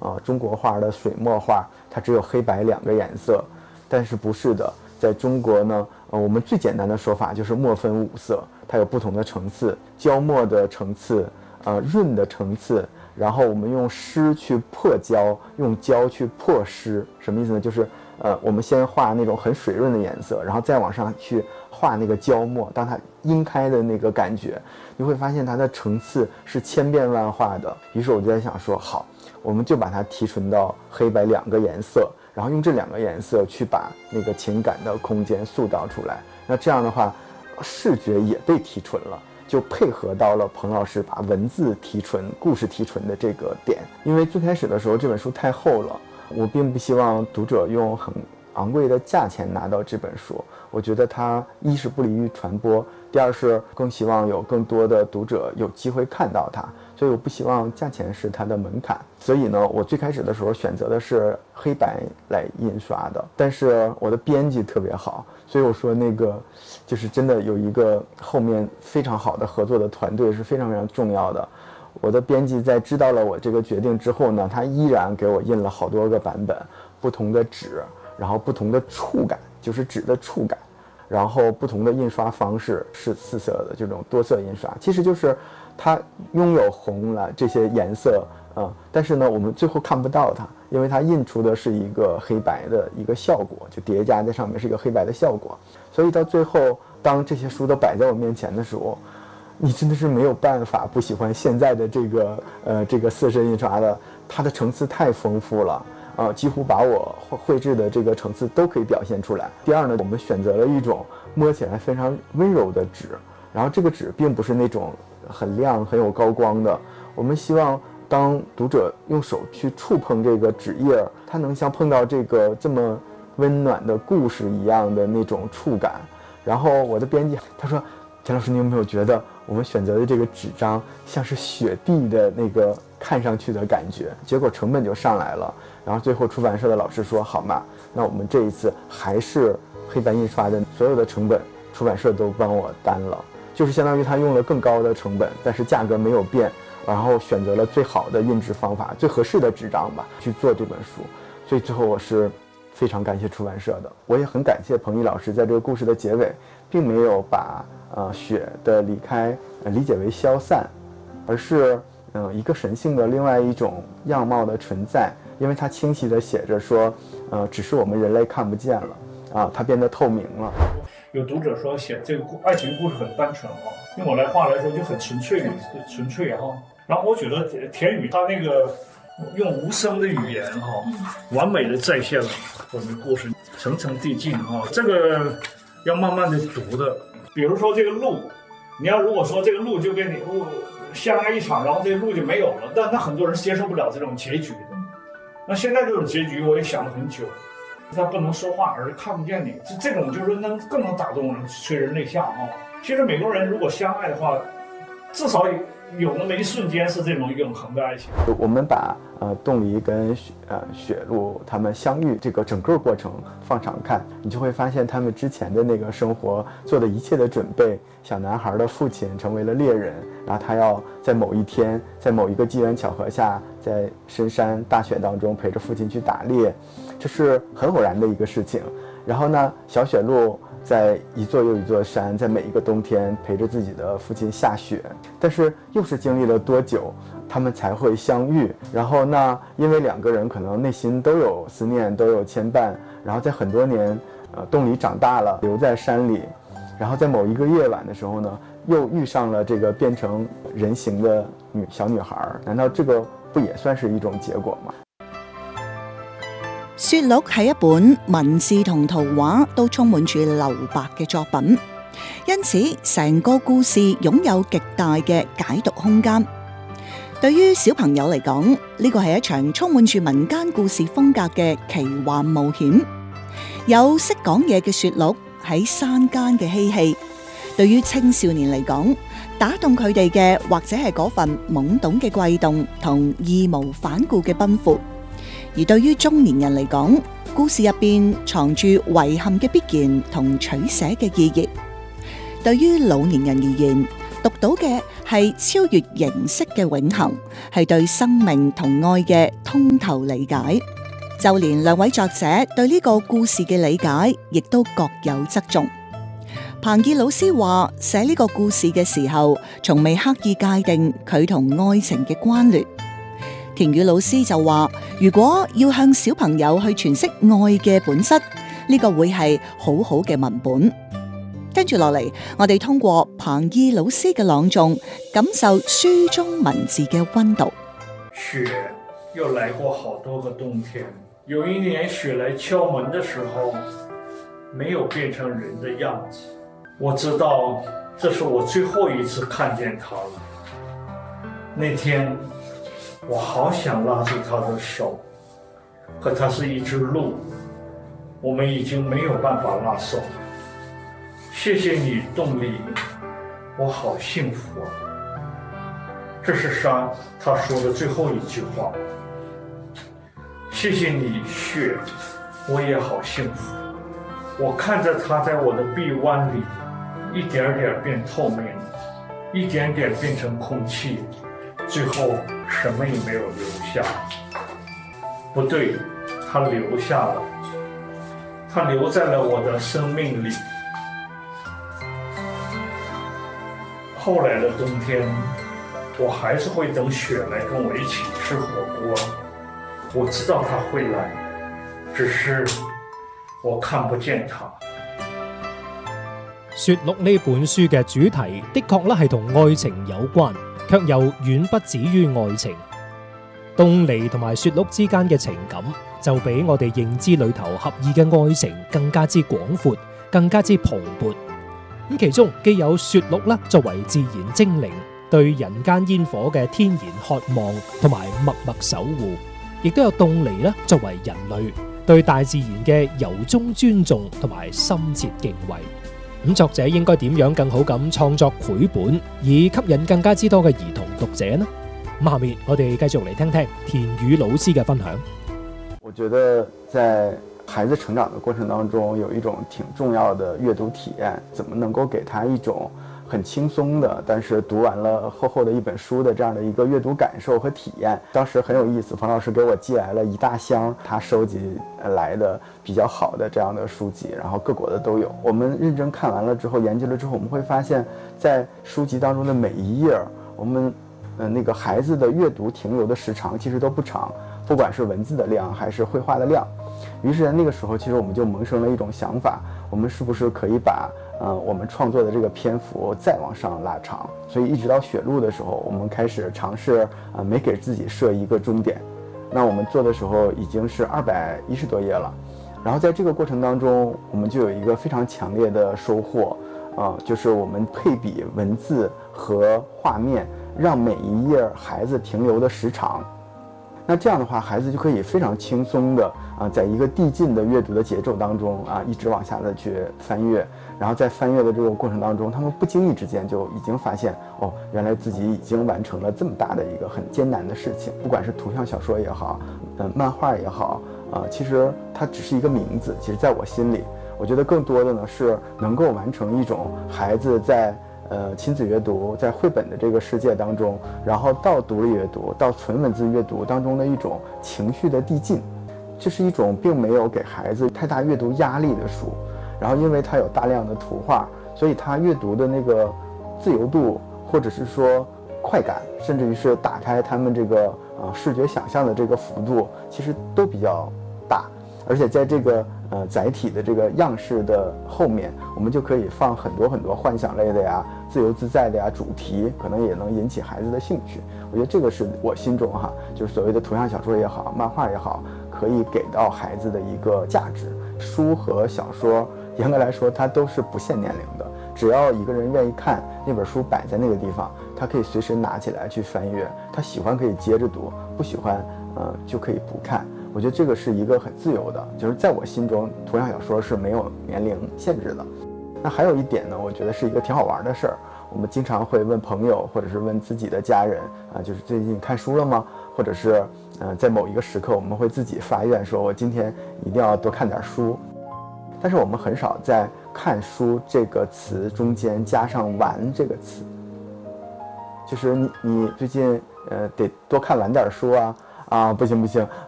中国画的水墨画，它只有黑白2个颜色，但是不是的，在中国呢，我们最简单的说法就是墨分5色，它有不同的层次，焦墨的层次，润的层次，然后我们用湿去破焦，用焦去破湿，什么意思呢？就是我们先画那种很水润的颜色，然后再往上去画那个焦墨，当它晕开的那个感觉，你会发现它的层次是千变万化的。于是我就在想说，好，我们就把它提纯到黑白2个颜色，然后用这2个颜色去把那个情感的空间塑造出来。那这样的话，视觉也被提纯了，就配合到了彭老师把文字提纯、故事提纯的这个点。因为最开始的时候这本书太厚了，我并不希望读者用很昂贵的价钱拿到这本书，我觉得它一是不利于传播，第二是更希望有更多的读者有机会看到它，所以我不希望价钱是它的门槛。所以呢，我最开始的时候选择的是黑白来印刷的，但是我的编辑特别好，所以我说那个就是真的有一个后面非常好的合作的团队是非常非常重要的。我的编辑在知道了我这个决定之后呢，他依然给我印了好多个版本，不同的纸，然后不同的触感，就是纸的触感，然后不同的印刷方式，是4色的这种多色印刷，其实就是它拥有红了这些颜色，但是呢我们最后看不到它，因为它印出的是一个黑白的一个效果，就叠加在上面是一个黑白的效果，所以到最后当这些书都摆在我面前的时候，你真的是没有办法不喜欢现在的这个色深印刷的，它的层次太丰富了，几乎把我绘制的这个层次都可以表现出来。第二呢，我们选择了一种摸起来非常温柔的纸，然后这个纸并不是那种很亮很有高光的，我们希望当读者用手去触碰这个纸页，它能像碰到这个这么温暖的故事一样的那种触感。然后我的编辑他说，田老师，你有没有觉得我们选择的这个纸张像是雪地的那个看上去的感觉？结果成本就上来了，然后最后出版社的老师说，好嘛，那我们这一次还是黑白印刷的所有的成本出版社都帮我担了，就是相当于他用了更高的成本，但是价格没有变，然后选择了最好的印制方法，最合适的纸张吧去做这本书。所以最后我是非常感谢出版社的，我也很感谢彭毅老师在这个故事的结尾并没有把雪的离开理解为消散，而是一个神性的另外一种样貌的存在，因为它清晰地写着说只是我们人类看不见了它变得透明了。 有读者说写这个爱情故事很单纯用我来话来说就很纯粹然后我觉得田雨他那个用无声的语言完美的再现了我们的故事，层层递进这个要慢慢的读的。比如说这个路，你要如果说这个路就跟你相爱一场，然后这个路就没有了，但很多人接受不了这种结局的。那现在这种结局我也想了很久，他不能说话而看不见你，这种就是更能打动人，催人泪下其实美国人如果相爱的话，至少有那么一瞬间是这种永恒的爱情。 我们把冻梨跟雪露他们相遇这个整个过程放长看，你就会发现他们之前的那个生活做的一切的准备。小男孩的父亲成为了猎人，然后他要在某一天，在某一个机缘巧合下，在深山大雪当中陪着父亲去打猎，这是很偶然的一个事情。然后呢，小雪露在一座又一座山，在每一个冬天陪着自己的父亲下雪，但是又是经历了多久他们才会相遇？然后呢，因为2个人可能内心都有思念，都有牵绊，然后在很多年冻梨长大了，留在山里，然后在某一个夜晚的时候呢，又遇上了这个变成人形的小女孩，难道这个不也算是一种結果嗎？ 雪鹿係一本文字同圖畫都充滿住留白嘅作品，因此成個故事擁有極大嘅解讀空間。對於小朋友嚟講，呢個係一場充滿住民間故事風格嘅奇幻冒險。有識講嘢嘅雪鹿喺山間嘅嬉戲，對於青少年嚟講，打動佢哋嘅或者係嗰份懵懂嘅悸動同義無反顧嘅奔赴。而對於中年人嚟講，故事入邊藏住遺憾嘅必然同取捨嘅意義。對於老年人而言， 讀到嘅係超越形式嘅永恆，係對生命同愛嘅通透理解。就連兩位作者對呢個故事嘅理解，亦都各有側重。彭懿老師話，寫呢個故事嘅時候，從未刻意界定佢同愛情嘅關聯。田雨老師就話，如果要向小朋友去詮釋愛嘅本質，呢個會係好好嘅文本。跟住落嚟，我哋通過彭懿老師嘅朗誦，感受書中文字嘅溫度。 雪又來過好多個冬天，有一年雪來敲門的時候，沒有變成人的樣子。我知道這是我最後一次看見他了。那天我好想拉住他的手，可他是一隻鹿，我們已經沒有辦法拉手。謝謝你，動力，我好幸福啊。這是他說的最後一句話。謝謝你，雪，我也好幸福。我看着它在我的臂彎裡一點點變透明，一點點變成空氣，最後什麼也沒有留下。不對，它留下了，它留在了我的生命裡。後來的冬天，我還是會等雪來跟我一起吃火鍋。我知道他會來，只是我看不見他。 雪鹿呢本書嘅主題的確咧係同愛情有關，卻又遠不止於愛情。凍梨同埋雪鹿之間嘅情感，就比我哋認知裏頭合意嘅愛情更加之廣闊，更加之蓬勃。咁其中既有雪鹿啦作為自然精靈，對人間煙火嘅天然渴望同埋默默守護，亦都有凍梨啦作為人類對大自然嘅由衷尊重同埋深切敬畏。咁作者應該點樣更好咁創作繪本，以吸引更加之多嘅兒童讀者呢？咁下面我哋繼續嚟聽聽田雨老師嘅分享。 我覺得在孩子成長的過程當中，有一種挺重要的閱讀體驗，怎麼能夠給他一種很輕鬆的，但是讀完了厚厚的一本書的這樣的一個閱讀感受和體驗。當時很有意思，彭老師給我寄來了一大箱他收集來的比較好的這樣的書籍，然後各國的都有。我們認真看完了之後，研究了之後，我們會發現在書籍當中的每一頁，我們那個孩子的閱讀停留的時長其實都不長，不管是文字的量還是繪畫的量。於是那個時候，其實我們就萌生了一種想法，我們是不是可以把我們創作的這個篇幅再往上拉長？所以一直到雪鹿的時候，我們開始嘗試沒給自己設一個終點。那我們做的時候已經是210多頁了，然後在這個過程當中，我們就有一個非常強烈的收穫，就是我們配比文字和畫面，讓每一頁孩子停留的時長。那這樣的話，孩子就可以非常輕鬆的在一個遞進的閱讀的節奏當中一直往下的去翻閱，然後在翻閱的這個過程當中，他們不經意之間就已經發現，哦，原來自己已經完成了這麼大的一個很艱難的事情。不管是圖像小說也好，漫畫也好，其實它只是一個名字。其實在我心裡，我覺得更多的呢是能夠完成一種孩子在親子閱讀，在繪本的這個世界當中，然後到獨立閱讀，到純文字閱讀當中的一種情緒的遞進。這是一種並沒有給孩子太大閱讀壓力的書，然後因為它有大量的圖畫，所以它閱讀的那個自由度，或者是說快感，甚至於是打開他們這個視覺想象的這個幅度，其實都比較大。而且在這個載體的這個樣式的後面，我們就可以放很多很多幻想類的呀、自由自在的呀主題，可能也能引起孩子的興趣。我覺得這個是我心中就是所謂的圖像小說也好，漫畫也好，可以給到孩子的一個價值。書和小說嚴格來說，它都是不限年齡的，只要一個人願意看，那本書擺在那個地方，他可以隨時拿起來去翻閱，他喜歡可以接着讀，不喜歡就可以不看。我覺得這個是一個很自由的，就是在我心中，圖像小說是沒有年齡限制的。那還有一點呢，我覺得是一個挺好玩的事兒。我們經常會問朋友，或者是問自己的家人就是最近看書了嗎？或者是在某一個時刻，我們會自己發願說，我今天一定要多看點書。但是我們很少在看書這個詞中間加上玩這個詞。 就是你最近得多看晚点书啊。不行，